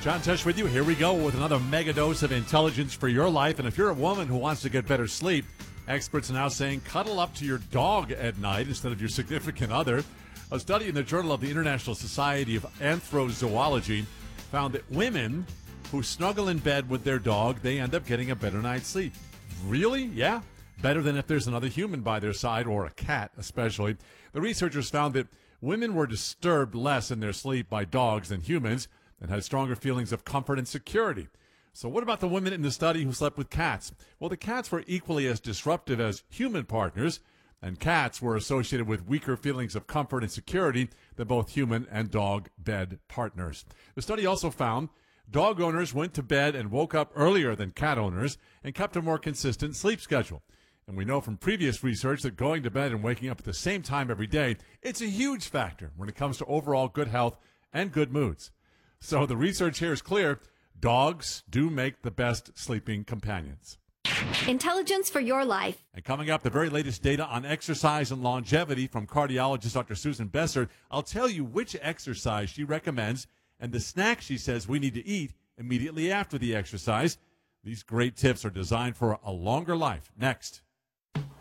John Tesh with you. Here we go with another mega dose of intelligence for your life. And if you're a woman who wants to get better sleep, experts are now saying cuddle up to your dog at night instead of your significant other. A study in the Journal of the International Society of Anthrozoology found that women who snuggle in bed with their dog, they end up getting a better night's sleep. Really? Yeah. Better than if there's another human by their side, or a cat especially. The researchers found that women were disturbed less in their sleep by dogs than humans and had stronger feelings of comfort and security. So what about the women in the study who slept with cats? Well, the cats were equally as disruptive as human partners, and cats were associated with weaker feelings of comfort and security than both human and dog bed partners. The study also found dog owners went to bed and woke up earlier than cat owners and kept a more consistent sleep schedule. And we know from previous research that going to bed and waking up at the same time every day, it's a huge factor when it comes to overall good health and good moods. So the research here is clear. Dogs do make the best sleeping companions. Intelligence for your life. And coming up, the very latest data on exercise and longevity from cardiologist Dr. Susan Besser. I'll tell you which exercise she recommends and the snack she says we need to eat immediately after the exercise. These great tips are designed for a longer life. Next.